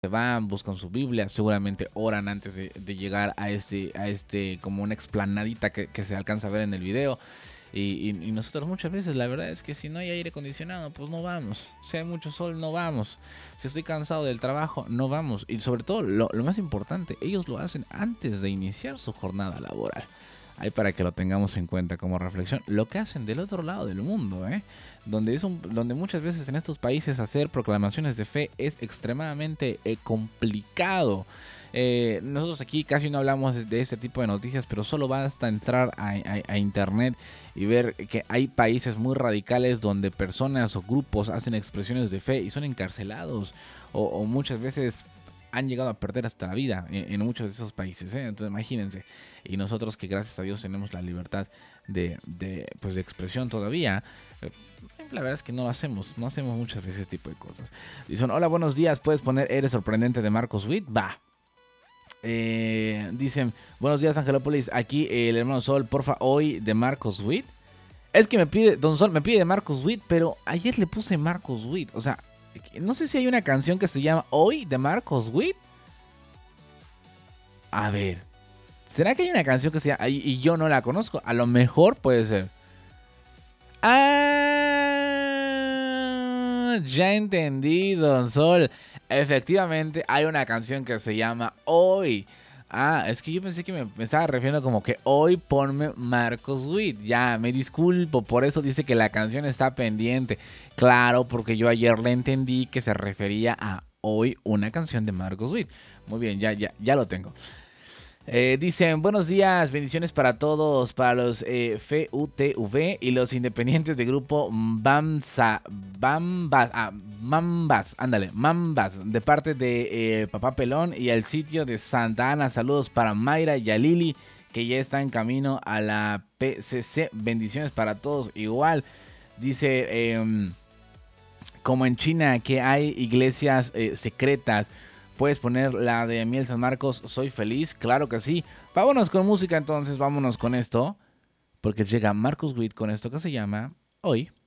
se van, buscan su Biblia, seguramente oran antes de llegar a este, como una explanadita que se alcanza a ver en el video. Y nosotros muchas veces, la verdad es que si no hay aire acondicionado, pues no vamos. Si hay mucho sol, no vamos. Si estoy cansado del trabajo, no vamos. Y sobre todo, lo más importante, ellos lo hacen antes de iniciar su jornada laboral. Ahí para que lo tengamos en cuenta como reflexión. Lo que hacen del otro lado del mundo, donde muchas veces en estos países hacer proclamaciones de fe es extremadamente complicado. Nosotros aquí casi no hablamos de este tipo de noticias, pero solo basta entrar a internet y ver que hay países muy radicales donde personas o grupos hacen expresiones de fe y son encarcelados o muchas veces han llegado a perder hasta la vida en muchos de esos países, ¿eh? Entonces imagínense, y nosotros que gracias a Dios tenemos la libertad pues de expresión todavía, la verdad es que no hacemos muchas veces ese tipo de cosas. Dicen, hola, buenos días, ¿puedes poner Eres Sorprendente de Marcos Witt? Va. Dicen, buenos días Angelópolis, aquí el hermano Sol, porfa, hoy de Marcos Witt. Es que Don Sol me pide de Marcos Witt, pero ayer le puse Marcos Witt, o sea, no sé si hay una canción que se llama Hoy de Marcos Witt. A ver, ¿será que hay una canción que se llama y yo no la conozco? A lo mejor puede ser. Ah, ya entendí, Don Sol. Efectivamente, hay una canción que se llama Hoy. Ah, es que yo pensé que me estaba refiriendo como que hoy ponme Marcos Witt. Ya, me disculpo, por eso dice que la canción está pendiente. Claro, porque yo ayer le entendí que se refería a hoy una canción de Marcos Witt. Muy bien, ya lo tengo. Dicen, buenos días, bendiciones para todos, para los FUTV y los independientes de grupo Mambas, de parte de Papá Pelón y el sitio de Santa Ana. Saludos para Mayra y a Lili, que ya está en camino a la PCC. Bendiciones para todos. Igual, dice, como en China, que hay iglesias secretas. Puedes poner la de Miel San Marcos, Soy Feliz, claro que sí. Vámonos con música entonces, vámonos con esto. Porque llega Marcos Witt con esto que se llama Hoy.